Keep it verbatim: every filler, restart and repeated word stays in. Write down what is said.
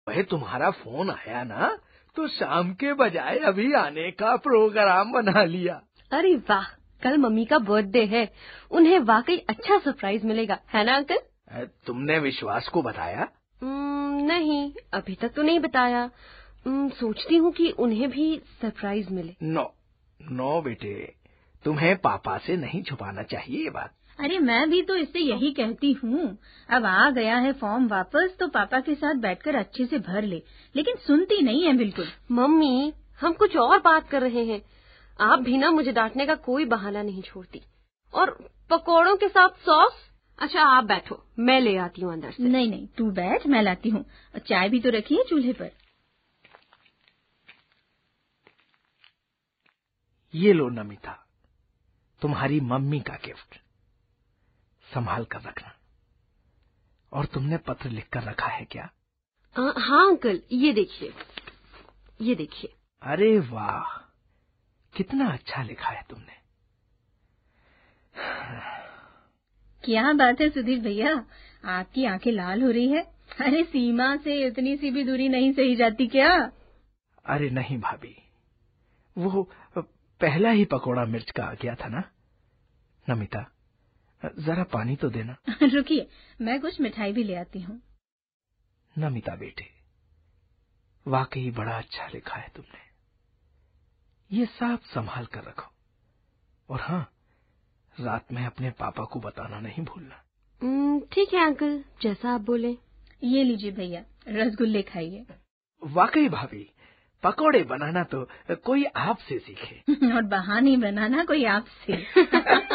वह तुम्हारा फोन आया ना, तो शाम के बजाय अभी आने का प्रोग्राम बना लिया। अरे वाह, कल मम्मी का बर्थडे है, उन्हें वाकई अच्छा सरप्राइज मिलेगा, है ना अंकल? तुमने विश्वास को बताया? नहीं, अभी तक तो नहीं बताया। सोचती हूँ कि उन्हें भी सरप्राइज मिले। नो नो बेटे, तुम्हें पापा से नहीं छुपाना चाहिए ये बात। अरे मैं भी तो इससे यही कहती हूँ, अब आ गया है फॉर्म वापस तो पापा के साथ बैठकर अच्छे से भर ले, लेकिन सुनती नहीं है बिल्कुल। मम्मी, हम कुछ और बात कर रहे हैं, आप भी ना मुझे डांटने का कोई बहाना नहीं छोड़ती। और पकोड़ों के साथ सॉस? अच्छा आप बैठो, मैं ले आती हूँ अंदर से। नहीं नहीं, तू बैठ, मैं लाती हूँ। चाय भी तो रखी है चूल्हे पर। ये लो नमिता, तुम्हारी मम्मी का गिफ्ट, संभाल कर रखना। और तुमने पत्र लिख कर रखा है क्या? आ, हाँ अंकल, ये देखिए, ये देखिए। अरे वाह, कितना अच्छा लिखा है तुमने। क्या बात है सुधीर भैया, आपकी आंखें लाल हो रही है। अरे सीमा से इतनी सी भी दूरी नहीं सही जाती क्या? अरे नहीं भाभी, वो पहला ही पकोड़ा मिर्च का आ गया था ना। नमिता, जरा पानी तो देना। रुकिए, मैं कुछ मिठाई भी ले आती हूँ। नमिता बेटे, वाकई बड़ा अच्छा लिखा है तुमने, ये साफ संभाल कर रखो। और हाँ, रात में अपने पापा को बताना नहीं भूलना। ठीक है अंकल, जैसा आप बोले। ये लीजिए भैया, रसगुल्ले खाइए। वाकई भाभी, पकोड़े बनाना तो कोई आपसे सीखे और बहाने बनाना कोई आपसे।